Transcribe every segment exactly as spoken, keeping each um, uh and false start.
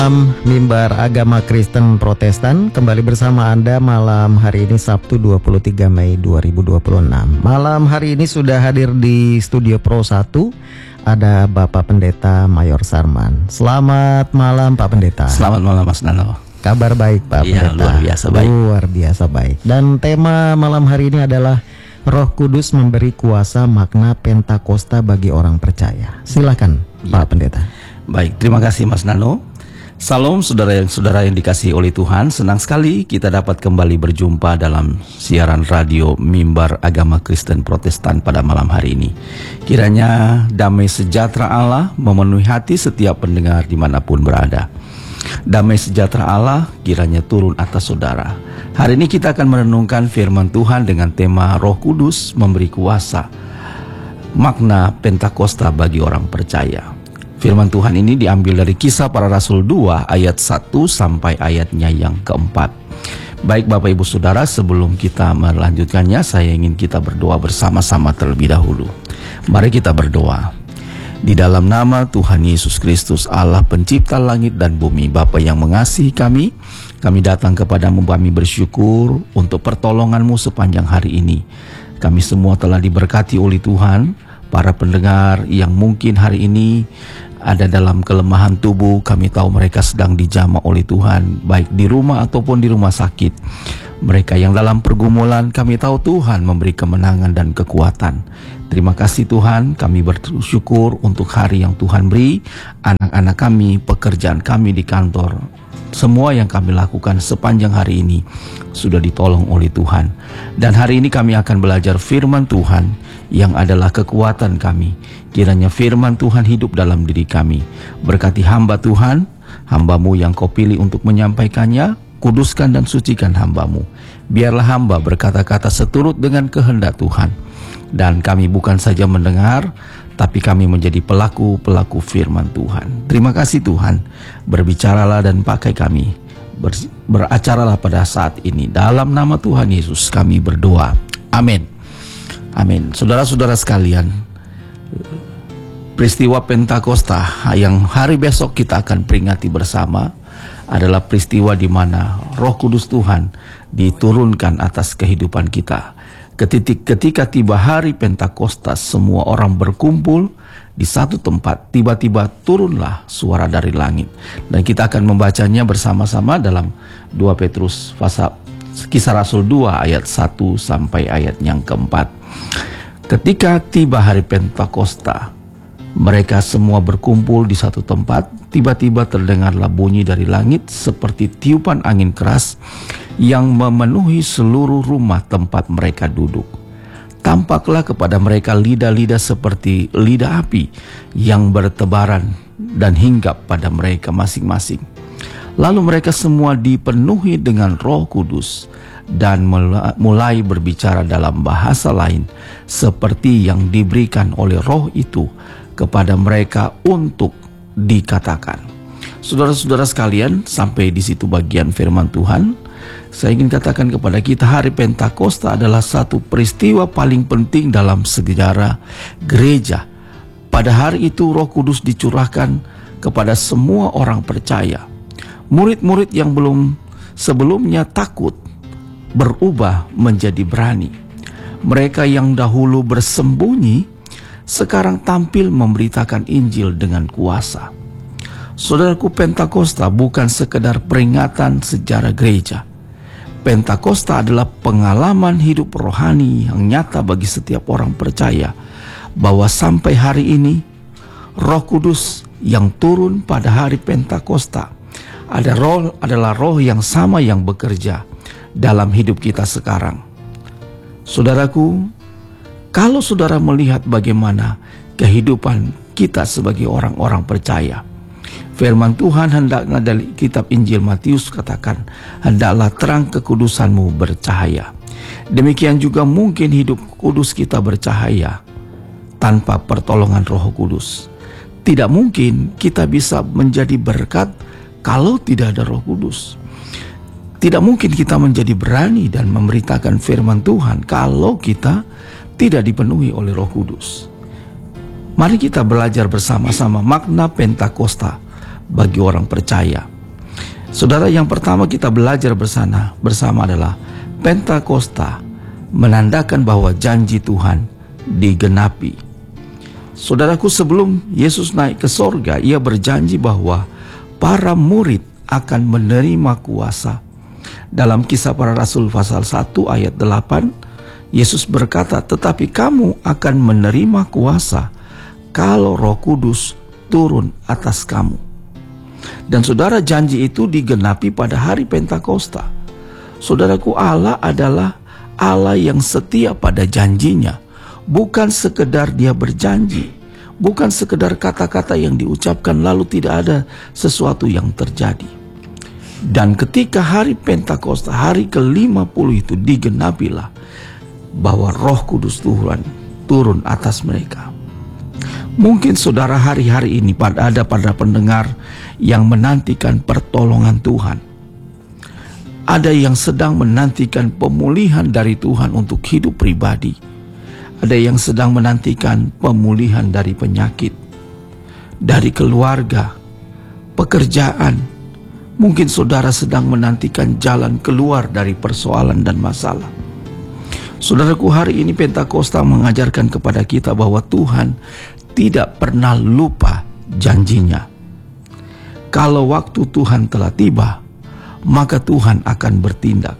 Malam Mimbar Agama Kristen Protestan kembali bersama Anda malam hari ini Sabtu dua puluh tiga Mei dua ribu dua puluh enam. Malam hari ini sudah hadir di Studio Pro satu ada Bapak Pendeta Mayor Sarman. Selamat malam Pak Pendeta. Selamat malam Mas Nano. Kabar baik Pak ya, Pendeta. Luar biasa baik. Luar biasa baik. Dan tema malam hari ini adalah Roh Kudus memberi kuasa makna Pentakosta bagi orang percaya. Silakan ya. Pak Pendeta. Baik, terima kasih Mas Nano. Salam saudara yang saudara yang dikasihi oleh Tuhan. Senang sekali kita dapat kembali berjumpa dalam siaran radio Mimbar Agama Kristen Protestan pada malam hari ini. Kiranya damai sejahtera Allah memenuhi hati setiap pendengar dimanapun berada. Damai sejahtera Allah kiranya turun atas saudara. Hari ini kita akan merenungkan firman Tuhan dengan tema Roh Kudus memberi kuasa, makna Pentakosta bagi orang percaya. Firman Tuhan ini diambil dari Kisah Para Rasul dua ayat satu sampai ayatnya yang keempat. Baik Bapak Ibu Saudara, sebelum kita melanjutkannya, saya ingin kita berdoa bersama-sama terlebih dahulu. Mari kita berdoa. Di dalam nama Tuhan Yesus Kristus, Allah pencipta langit dan bumi, Bapa yang mengasihi kami, kami datang kepadamu, kami bersyukur untuk pertolongan-Mu sepanjang hari ini. Kami semua telah diberkati oleh Tuhan. Para pendengar yang mungkin hari ini ada dalam kelemahan tubuh, kami tahu mereka sedang dijamah oleh Tuhan, baik di rumah ataupun di rumah sakit. Mereka yang dalam pergumulan, kami tahu Tuhan memberi kemenangan dan kekuatan. Terima kasih Tuhan, kami bersyukur untuk hari yang Tuhan beri, anak-anak kami, pekerjaan kami di kantor, semua yang kami lakukan sepanjang hari ini sudah ditolong oleh Tuhan. Dan hari ini kami akan belajar firman Tuhan yang adalah kekuatan kami. Kiranya firman Tuhan hidup dalam diri kami. Berkati hamba Tuhan, hamba-Mu yang Kau pilih untuk menyampaikannya. Kuduskan dan sucikan hamba-Mu. Biarlah hamba berkata-kata seturut dengan kehendak Tuhan. Dan kami bukan saja mendengar, tapi kami menjadi pelaku-pelaku firman Tuhan. Terima kasih Tuhan. Berbicaralah dan pakai kami. Ber, beracaralah pada saat ini. Dalam nama Tuhan Yesus kami berdoa. Amin. Amin. Saudara-saudara sekalian, peristiwa Pentakosta yang hari besok kita akan peringati bersama adalah peristiwa di mana Roh Kudus Tuhan diturunkan atas kehidupan kita. Ketika, ketika tiba hari Pentakosta, semua orang berkumpul di satu tempat, tiba-tiba turunlah suara dari langit. Dan kita akan membacanya bersama-sama dalam dua Petrus pasal Kisah Rasul dua ayat satu sampai ayat yang keempat. Ketika tiba hari Pentakosta, mereka semua berkumpul di satu tempat. Tiba-tiba terdengarlah bunyi dari langit seperti tiupan angin keras yang memenuhi seluruh rumah tempat mereka duduk. Tampaklah kepada mereka lidah-lidah seperti lidah api yang bertebaran dan hinggap pada mereka masing-masing. Lalu mereka semua dipenuhi dengan Roh Kudus dan mulai berbicara dalam bahasa lain seperti yang diberikan oleh Roh itu kepada mereka untuk dikatakan. Saudara-saudara sekalian, sampai di situ bagian firman Tuhan. Saya ingin katakan kepada kita, hari Pentakosta adalah satu peristiwa paling penting dalam sejarah gereja. Pada hari itu Roh Kudus dicurahkan kepada semua orang percaya. Murid-murid yang belum sebelumnya takut berubah menjadi berani. Mereka yang dahulu bersembunyi sekarang tampil memberitakan Injil dengan kuasa. Saudaraku, Pentakosta bukan sekedar peringatan sejarah gereja. Pentakosta adalah pengalaman hidup rohani yang nyata bagi setiap orang percaya, bahwa sampai hari ini Roh Kudus yang turun pada hari Pentakosta ada roh, adalah roh yang sama yang bekerja dalam hidup kita sekarang. Saudaraku, kalau saudara melihat bagaimana kehidupan kita sebagai orang-orang percaya, firman Tuhan hendaknya dari kitab Injil Matius katakan, hendaklah terang kekudusanmu bercahaya. Demikian juga mungkin hidup kudus kita bercahaya tanpa pertolongan Roh Kudus. Tidak mungkin kita bisa menjadi berkat kalau tidak ada Roh Kudus. Tidak mungkin kita menjadi berani dan memberitakan firman Tuhan kalau kita tidak dipenuhi oleh Roh Kudus. Mari kita belajar bersama-sama makna Pentakosta bagi orang percaya. Saudara, yang pertama kita belajar bersama bersama adalah Pentakosta menandakan bahwa janji Tuhan digenapi. Saudaraku, sebelum Yesus naik ke sorga, ia berjanji bahwa para murid akan menerima kuasa. Dalam Kisah Para Rasul pasal satu ayat delapan, Yesus berkata, tetapi kamu akan menerima kuasa kalau Roh Kudus turun atas kamu. Dan saudara, janji itu digenapi pada hari Pentakosta. Saudaraku, Allah adalah Allah yang setia pada janjinya. Bukan sekedar dia berjanji, bukan sekedar kata-kata yang diucapkan lalu tidak ada sesuatu yang terjadi. Dan ketika hari Pentakosta, hari ke lima puluh itu digenapilah bahwa Roh Kudus Tuhan turun atas mereka. Mungkin saudara hari-hari ini ada pada pendengar yang menantikan pertolongan Tuhan. Ada yang sedang menantikan pemulihan dari Tuhan untuk hidup pribadi. Ada yang sedang menantikan pemulihan dari penyakit, dari keluarga, pekerjaan. Mungkin saudara sedang menantikan jalan keluar dari persoalan dan masalah. Saudaraku, hari ini Pentakosta mengajarkan kepada kita bahwa Tuhan tidak pernah lupa janjinya. Kalau waktu Tuhan telah tiba, maka Tuhan akan bertindak.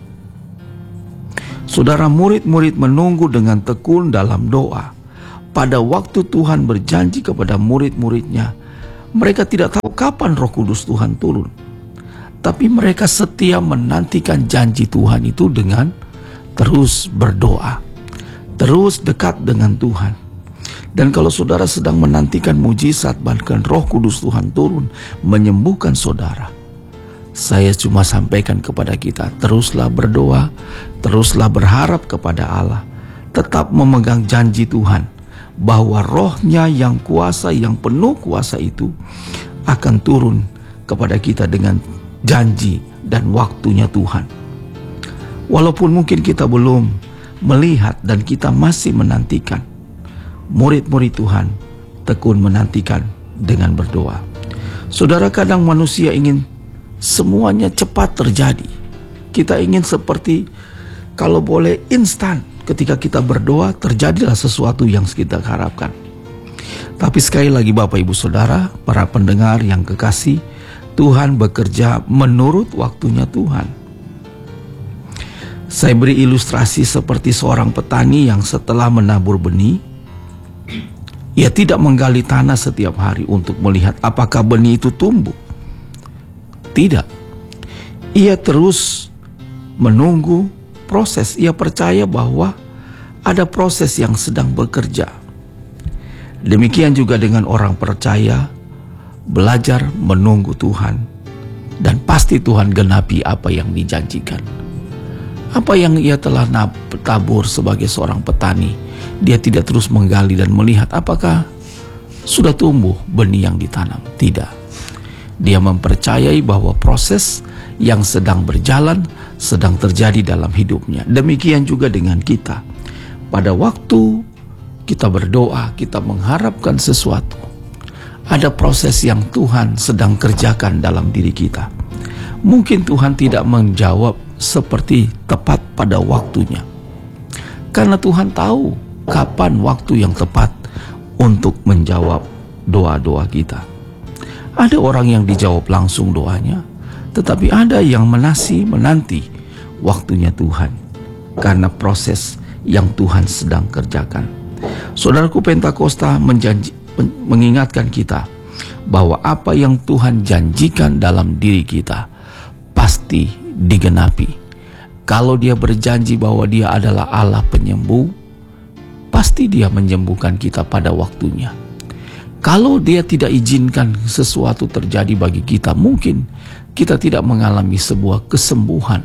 Saudara, murid-murid menunggu dengan tekun dalam doa. Pada waktu Tuhan berjanji kepada murid-muridnya, mereka tidak tahu kapan Roh Kudus Tuhan turun. Tapi mereka setia menantikan janji Tuhan itu dengan terus berdoa, terus dekat dengan Tuhan. Dan kalau saudara sedang menantikan mujizat, bahkan Roh Kudus Tuhan turun menyembuhkan saudara, saya cuma sampaikan kepada kita, teruslah berdoa, teruslah berharap kepada Allah, tetap memegang janji Tuhan bahwa Roh-Nya yang kuasa, yang penuh kuasa itu akan turun kepada kita dengan janji dan waktunya Tuhan. Walaupun mungkin kita belum melihat dan kita masih menantikan, murid-murid Tuhan tekun menantikan dengan berdoa. Saudara, kadang manusia ingin semuanya cepat terjadi. Kita ingin seperti kalau boleh instan. Ketika kita berdoa terjadilah sesuatu yang kita harapkan. Tapi sekali lagi Bapak Ibu Saudara, para pendengar yang kekasih, Tuhan bekerja menurut waktunya Tuhan. Saya beri ilustrasi seperti seorang petani yang setelah menabur benih, ia tidak menggali tanah setiap hari untuk melihat apakah benih itu tumbuh. Tidak. Ia terus menunggu proses. Ia percaya bahwa ada proses yang sedang bekerja. Demikian juga dengan orang percaya, belajar menunggu Tuhan, dan pasti Tuhan genapi apa yang dijanjikan. Apa yang ia telah tabur sebagai seorang petani, dia tidak terus menggali dan melihat apakah sudah tumbuh benih yang ditanam. Tidak. Dia mempercayai bahwa proses yang sedang berjalan sedang terjadi dalam hidupnya. Demikian juga dengan kita. Pada waktu kita berdoa, kita mengharapkan sesuatu, ada proses yang Tuhan sedang kerjakan dalam diri kita. Mungkin Tuhan tidak menjawab seperti tepat pada waktunya, karena Tuhan tahu kapan waktu yang tepat untuk menjawab doa-doa kita. Ada orang yang dijawab langsung doanya, tetapi ada yang menasi menanti waktunya Tuhan, karena proses yang Tuhan sedang kerjakan. Saudaraku, Pentakosta menjanji, mengingatkan kita bahwa apa yang Tuhan janjikan dalam diri kita pasti digenapi. Kalau dia berjanji bahwa dia adalah Allah penyembuh, pasti dia menyembuhkan kita pada waktunya. Kalau dia tidak izinkan sesuatu terjadi bagi kita, mungkin kita tidak mengalami sebuah kesembuhan.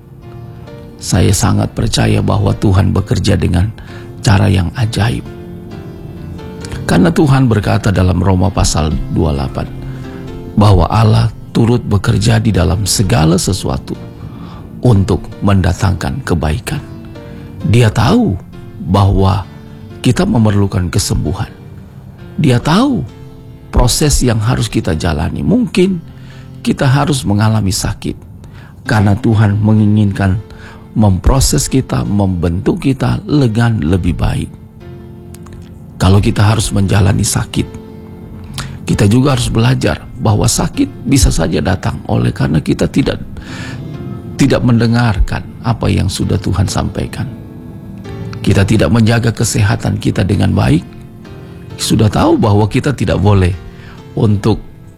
Saya sangat percaya bahwa Tuhan bekerja dengan cara yang ajaib. Karena Tuhan berkata dalam Roma pasal dua puluh delapan bahwa Allah turut bekerja di dalam segala sesuatu untuk mendatangkan kebaikan. Dia tahu bahwa kita memerlukan kesembuhan. Dia tahu proses yang harus kita jalani. Mungkin kita harus mengalami sakit, karena Tuhan menginginkan memproses kita, membentuk kita dengan lebih baik. Kalau kita harus menjalani sakit, kita juga harus belajar bahwa sakit bisa saja datang oleh karena kita tidak tidak mendengarkan apa yang sudah Tuhan sampaikan. Kita tidak menjaga kesehatan kita dengan baik. Sudah tahu bahwa kita tidak boleh untuk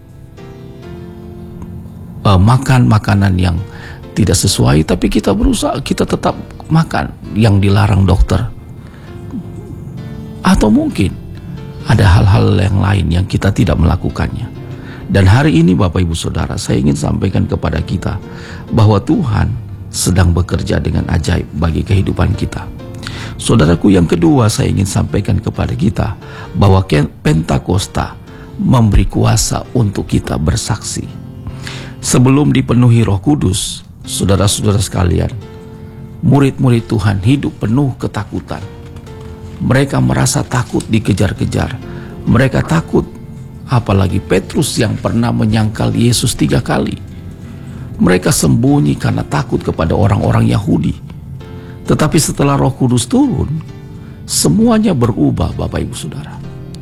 uh, makan makanan yang tidak sesuai, tapi kita berusaha, kita tetap makan yang dilarang dokter. Atau mungkin ada hal-hal yang lain yang kita tidak melakukannya. Dan hari ini Bapak Ibu Saudara, saya ingin sampaikan kepada kita bahwa Tuhan sedang bekerja dengan ajaib bagi kehidupan kita. Saudaraku, yang kedua saya ingin sampaikan kepada kita bahwa Pentakosta memberi kuasa untuk kita bersaksi. Sebelum dipenuhi Roh Kudus, saudara-saudara sekalian, murid-murid Tuhan hidup penuh ketakutan. Mereka merasa takut dikejar-kejar. Mereka takut, apalagi Petrus yang pernah menyangkal Yesus tiga kali. Mereka sembunyi karena takut kepada orang-orang Yahudi. Tetapi setelah Roh Kudus turun, semuanya berubah, Bapak Ibu Saudara.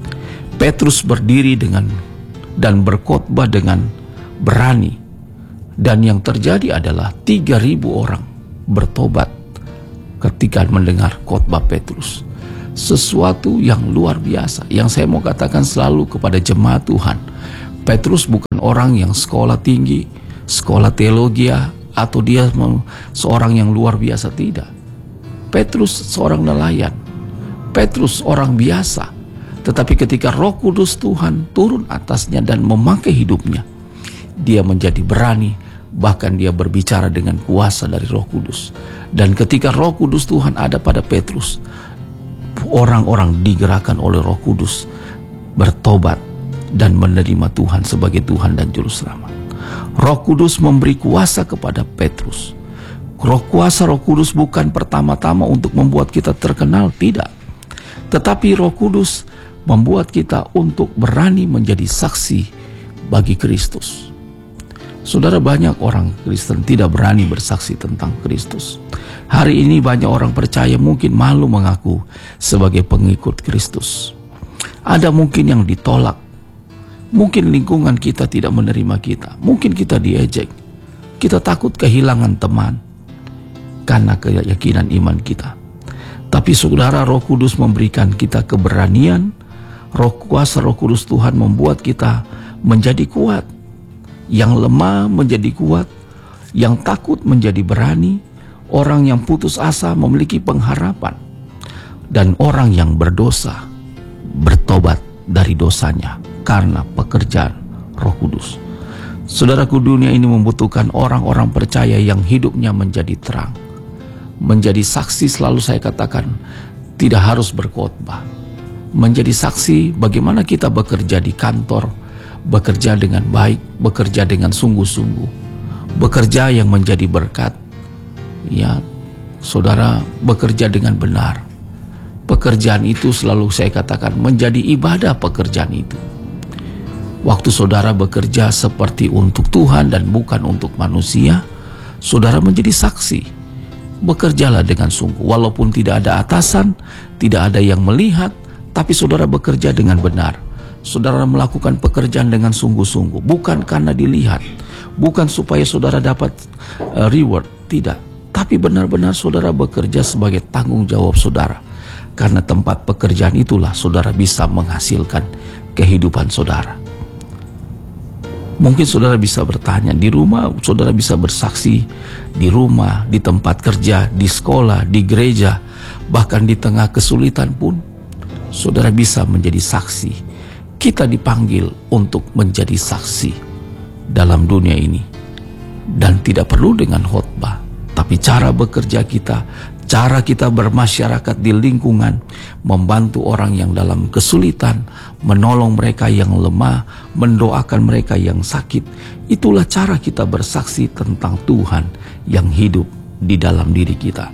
Petrus berdiri dengan dan berkhotbah dengan berani. Dan yang terjadi adalah tiga ribu orang bertobat ketika mendengar khotbah Petrus. Sesuatu yang luar biasa yang saya mau katakan selalu kepada jemaat Tuhan. Petrus bukan orang yang sekolah tinggi, sekolah teologi, atau dia seorang yang luar biasa, tidak. Petrus seorang nelayan. Petrus orang biasa. Tetapi ketika Roh Kudus Tuhan turun atasnya dan memakai hidupnya, dia menjadi berani, bahkan dia berbicara dengan kuasa dari Roh Kudus. Dan ketika Roh Kudus Tuhan ada pada Petrus, orang-orang digerakkan oleh Roh Kudus bertobat dan menerima Tuhan sebagai Tuhan dan Juru Selamat. Roh Kudus memberi kuasa kepada Petrus. Roh kuasa Roh Kudus bukan pertama-tama untuk membuat kita terkenal, tidak. Tetapi Roh Kudus membuat kita untuk berani menjadi saksi bagi Kristus. Saudara, banyak orang Kristen tidak berani bersaksi tentang Kristus. Hari ini banyak orang percaya mungkin malu mengaku sebagai pengikut Kristus. Ada mungkin yang ditolak. Mungkin lingkungan kita tidak menerima kita. Mungkin kita diejek. Kita takut kehilangan teman karena keyakinan iman kita. Tapi saudara, Roh Kudus memberikan kita keberanian. Roh kuasa Roh Kudus Tuhan membuat kita menjadi kuat. Yang lemah menjadi kuat, yang takut menjadi berani, orang yang putus asa memiliki pengharapan, dan orang yang berdosa bertobat dari dosanya karena pekerjaan Roh Kudus. Saudaraku, dunia ini membutuhkan orang-orang percaya yang hidupnya menjadi terang, menjadi saksi. Selalu saya katakan, tidak harus berkhotbah. Menjadi saksi bagaimana kita bekerja di kantor, bekerja dengan baik, bekerja dengan sungguh-sungguh, bekerja yang menjadi berkat. Ya, saudara, bekerja dengan benar. Pekerjaan itu selalu saya katakan menjadi ibadah pekerjaan itu. Waktu saudara bekerja seperti untuk Tuhan dan bukan untuk manusia, saudara menjadi saksi. Bekerjalah dengan sungguh, walaupun tidak ada atasan, tidak ada yang melihat, tapi saudara bekerja dengan benar. Saudara melakukan pekerjaan dengan sungguh-sungguh, bukan karena dilihat, bukan supaya saudara dapat uh, reward, tidak. Tapi benar-benar saudara bekerja sebagai tanggung jawab saudara. Karena tempat pekerjaan itulah saudara bisa menghasilkan kehidupan saudara. Mungkin saudara bisa bertanya, di rumah saudara bisa bersaksi, di rumah, di tempat kerja, di sekolah, di gereja, bahkan di tengah kesulitan pun, saudara bisa menjadi saksi. Kita dipanggil untuk menjadi saksi dalam dunia ini. Dan tidak perlu dengan khotbah, tapi cara bekerja kita, cara kita bermasyarakat di lingkungan, membantu orang yang dalam kesulitan, menolong mereka yang lemah, mendoakan mereka yang sakit. Itulah cara kita bersaksi tentang Tuhan yang hidup di dalam diri kita.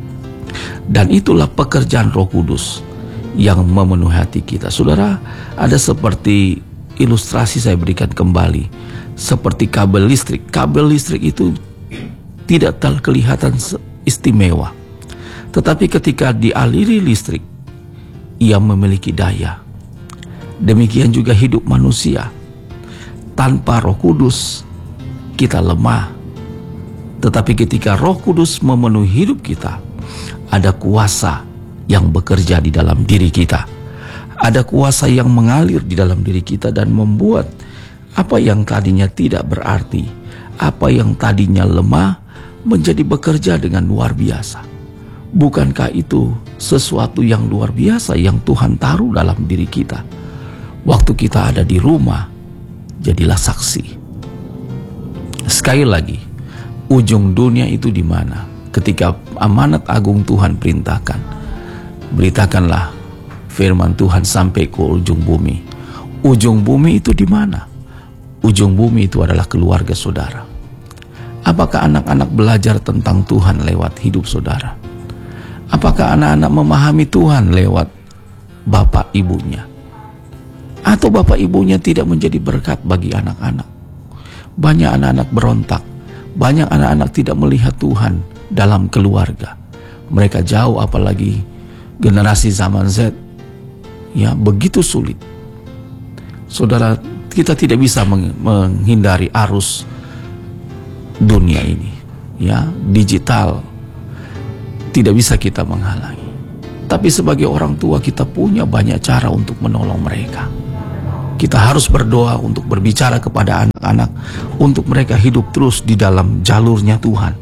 Dan itulah pekerjaan Roh Kudus yang memenuhi hati kita. Saudara, ada seperti ilustrasi saya berikan kembali. seperti kabel listrik. Kabel listrik itu tidak terkelihatan istimewa, tetapi ketika dialiri listrik, ia memiliki daya. Demikian juga hidup manusia. Tanpa Roh Kudus, kita lemah. Tetapi ketika Roh Kudus memenuhi hidup kita, ada kuasa yang bekerja di dalam diri kita. Ada kuasa yang mengalir di dalam diri kita dan membuat apa yang tadinya tidak berarti, apa yang tadinya lemah, menjadi bekerja dengan luar biasa. Bukankah itu sesuatu yang luar biasa yang Tuhan taruh dalam diri kita? Waktu kita ada di rumah, jadilah saksi. Sekali lagi, ujung dunia itu di mana? Ketika amanat agung Tuhan perintahkan, beritakanlah firman Tuhan sampai ke ujung bumi. Ujung bumi itu di mana? Ujung bumi itu adalah keluarga saudara. Apakah anak-anak belajar tentang Tuhan lewat hidup saudara? Apakah anak-anak memahami Tuhan lewat bapak ibunya? Atau bapak ibunya tidak menjadi berkat bagi anak-anak? Banyak anak-anak berontak. Banyak anak-anak tidak melihat Tuhan dalam keluarga. Mereka jauh, apalagi generasi zaman Z. Ya, begitu sulit. Saudara, kita tidak bisa menghindari arus dunia ini. Ya, digital tidak bisa kita menghalangi. Tapi sebagai orang tua, kita punya banyak cara untuk menolong mereka. Kita harus berdoa untuk berbicara kepada anak-anak, untuk mereka hidup terus di dalam jalurnya Tuhan,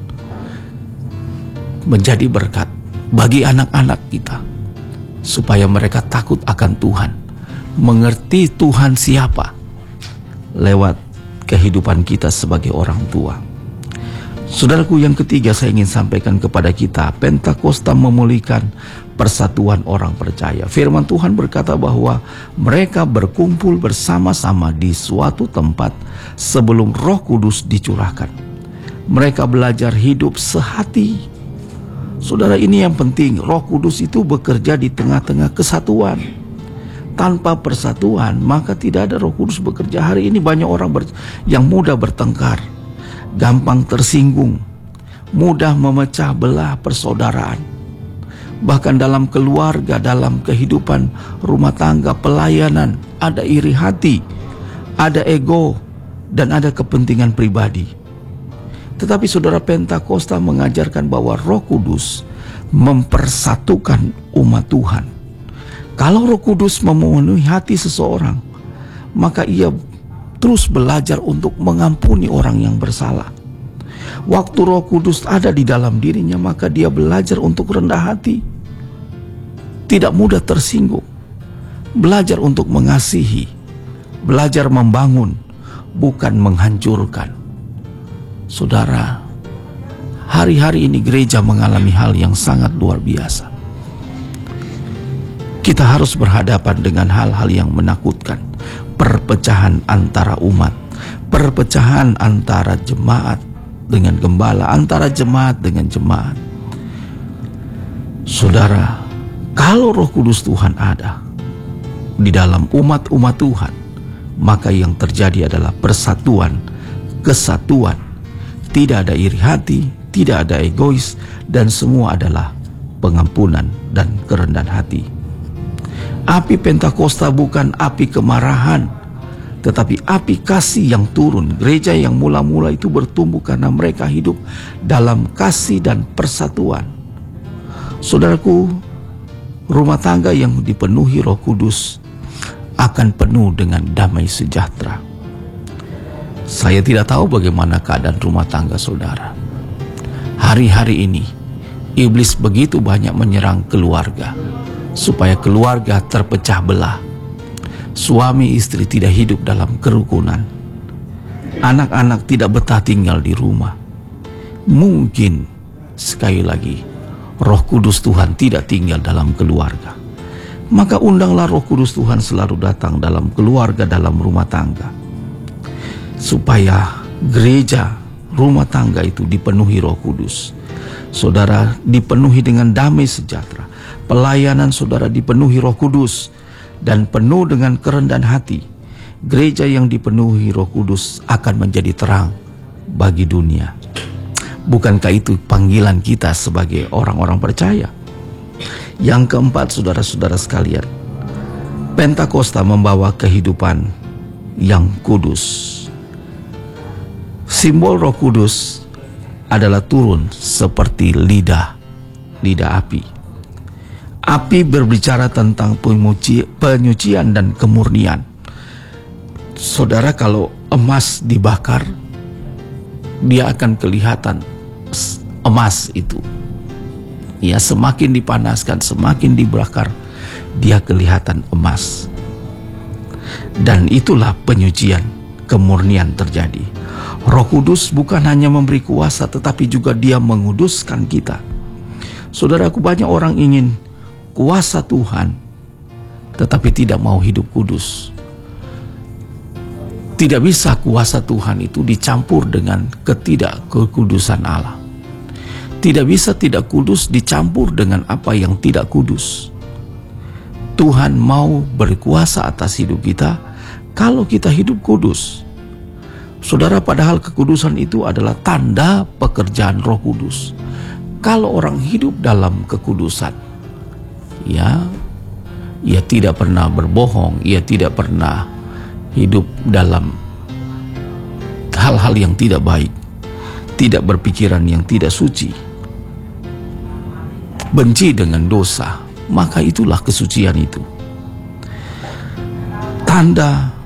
menjadi berkat bagi anak-anak kita, supaya mereka takut akan Tuhan, mengerti Tuhan siapa lewat kehidupan kita sebagai orang tua. Saudaraku, yang ketiga saya ingin sampaikan kepada kita, Pentakosta memulihkan persatuan orang percaya. Firman Tuhan berkata bahwa mereka berkumpul bersama-sama di suatu tempat sebelum Roh Kudus dicurahkan. Mereka belajar hidup sehati. Saudara, ini yang penting. Roh Kudus itu bekerja di tengah-tengah kesatuan. Tanpa persatuan, maka tidak ada Roh Kudus bekerja. Hari ini banyak orang ber, yang mudah bertengkar, gampang tersinggung, mudah memecah belah persaudaraan. Bahkan dalam keluarga, dalam kehidupan rumah tangga, pelayanan, ada iri hati, ada ego, dan ada kepentingan pribadi. Tetapi saudara, Pentakosta mengajarkan bahwa Roh Kudus mempersatukan umat Tuhan. Kalau Roh Kudus memenuhi hati seseorang, maka ia terus belajar untuk mengampuni orang yang bersalah. Waktu Roh Kudus ada di dalam dirinya, maka dia belajar untuk rendah hati, tidak mudah tersinggung, belajar untuk mengasihi, belajar membangun, bukan menghancurkan. Saudara, hari-hari ini gereja mengalami hal yang sangat luar biasa. Kita harus berhadapan dengan hal-hal yang menakutkan. Perpecahan antara umat, perpecahan antara jemaat dengan gembala, antara jemaat dengan jemaat. Saudara, kalau Roh Kudus Tuhan ada di dalam umat-umat Tuhan, maka yang terjadi adalah persatuan, kesatuan. Tidak ada iri hati, tidak ada egois, dan semua adalah pengampunan dan kerendahan hati. Api Pentakosta bukan api kemarahan, tetapi api kasih yang turun. Gereja yang mula-mula itu bertumbuh karena mereka hidup dalam kasih dan persatuan. Saudaraku, rumah tangga yang dipenuhi Roh Kudus akan penuh dengan damai sejahtera. Saya tidak tahu bagaimana keadaan rumah tangga saudara. Hari-hari ini, iblis begitu banyak menyerang keluarga, supaya keluarga terpecah belah. Suami istri tidak hidup dalam kerukunan. Anak-anak tidak betah tinggal di rumah. Mungkin, sekali lagi, Roh Kudus Tuhan tidak tinggal dalam keluarga. Maka undanglah Roh Kudus Tuhan selalu datang dalam keluarga, dalam rumah tangga, supaya gereja, rumah tangga itu dipenuhi Roh Kudus. Saudara, dipenuhi dengan damai sejahtera. Pelayanan saudara dipenuhi Roh Kudus dan penuh dengan kerendahan hati. gereja yang dipenuhi Roh Kudus akan menjadi terang bagi dunia. Bukankah itu panggilan kita sebagai orang-orang percaya? Yang keempat, saudara-saudara sekalian, Pentakosta membawa kehidupan yang kudus. Simbol Roh Kudus adalah turun seperti lidah, lidah api. Api berbicara tentang penyuci, penyucian dan kemurnian. Saudara, kalau emas dibakar, dia akan kelihatan emas itu. Ya, semakin dipanaskan, semakin dibakar, dia kelihatan emas. Dan itulah penyucian, kemurnian terjadi. Roh Kudus bukan hanya memberi kuasa, tetapi juga dia menguduskan kita. Saudaraku, banyak orang ingin kuasa Tuhan, tetapi tidak mau hidup kudus. Tidak bisa kuasa Tuhan itu dicampur dengan ketidakkekudusan Allah. Tidak bisa tidak kudus dicampur dengan apa yang tidak kudus. Tuhan mau berkuasa atas hidup kita kalau kita hidup kudus. Saudara, padahal kekudusan itu adalah tanda pekerjaan Roh Kudus. Kalau orang hidup dalam kekudusan, ya, ia tidak pernah berbohong, ia tidak pernah hidup dalam hal-hal yang tidak baik, tidak berpikiran yang tidak suci, benci dengan dosa, maka itulah kesucian itu. Tanda